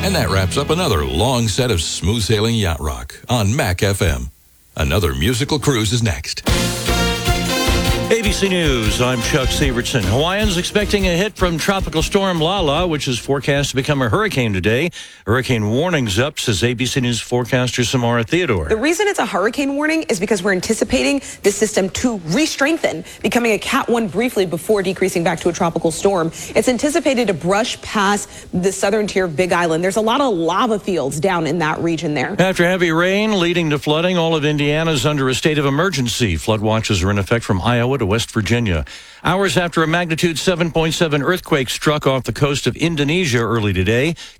And that wraps up another long set of smooth sailing yacht rock on Mac FM. Another musical cruise is next. ABC News, I'm Chuck Severson. Hawaiians expecting a hit from Tropical Storm Lala, which is forecast to become a hurricane today. Hurricane warnings up, says ABC News forecaster Samara Theodore. The reason it's a hurricane warning is because we're anticipating this system to re-strengthen, becoming a Cat 1 briefly before decreasing back to a tropical storm. It's anticipated to brush past the southern tier of Big Island. There's a lot of lava fields down in that region there. After heavy rain leading to flooding, all of Indiana is under a state of emergency. Flood watches are in effect from Iowa to West Virginia. Hours after a magnitude 7.7 earthquake struck off the coast of Indonesia early today,